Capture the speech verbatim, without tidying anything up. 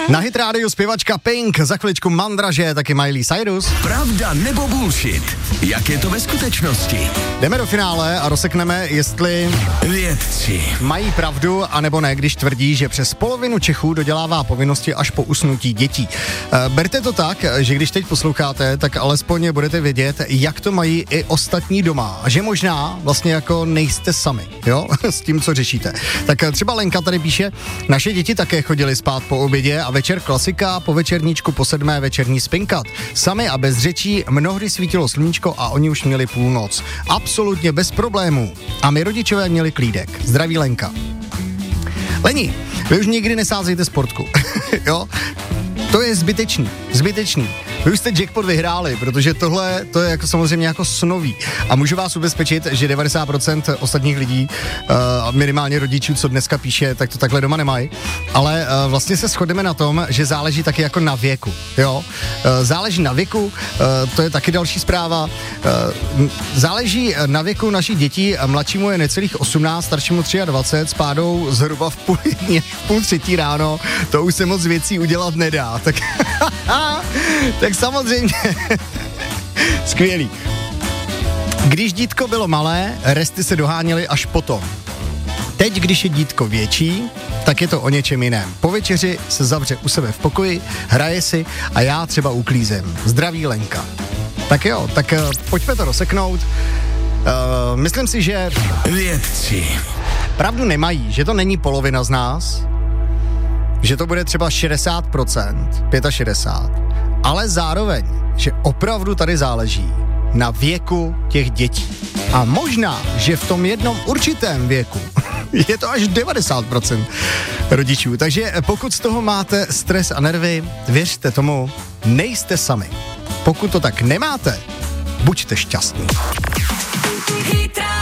Na Hit rádiu zpěvačka Pink, za chviličku Mandraže, taky Miley Cyrus. Pravda nebo bullshit? Jak je to ve skutečnosti? Jdeme do finále a rozsekneme, jestli vědci mají pravdu, anebo ne, když tvrdí, že přes polovinu Čechů dodělává povinnosti až po usnutí dětí. E, berte to tak, že když teď posloucháte, tak alespoň budete vědět, jak to mají i ostatní doma. A že možná vlastně jako nejste sami, jo, s tím, co řešíte. Tak třeba Lenka tady píše, naše děti také chodily spát po obědě a večer klasika, po večerníčku po sedmé večerní spinkat. Sami a bez řečí, mnohdy svítilo sluníčko a oni už měli půlnoc. Absolutně bez problémů. A my rodičové měli klídek. Zdraví Lenka. Leni, vy už nikdy nesázejte sportku. Jo? To je zbytečný, zbytečný. Vy už jste jackpot vyhráli, protože tohle, to je jako samozřejmě jako snový. A můžu vás ubezpečit, že devadesát procent ostatních lidí, uh, minimálně rodičů, co dneska píše, tak to takhle doma nemají. Ale uh, vlastně se shodneme na tom, že záleží taky jako na věku, jo. Uh, záleží na věku, uh, to je taky další zpráva. Uh, záleží na věku našich dětí, mladšímu je necelých osmnáct, staršímu dvacet tři, s pádou zhruba v půl, v půl třetí ráno, to už se moc věcí udělat nedá. Tak, tak samozřejmě, skvělý. Když dítko bylo malé, resty se doháněly až potom. Teď, když je dítko větší, tak je to o něčem jiném. Po večeři se zavře u sebe v pokoji, hraje si a já třeba uklízem. Zdraví Lenka. Tak jo, tak uh, pojďme to rozseknout. Uh, myslím si, že vědci pravdu nemají, že to není polovina z nás, že to bude třeba šedesát procent, šedesát pět, ale zároveň, že opravdu tady záleží na věku těch dětí. A možná, že v tom jednom určitém věku je to až devadesát procent rodičů. Takže pokud z toho máte stres a nervy, věřte tomu, nejste sami. Pokud to tak nemáte, buďte šťastní.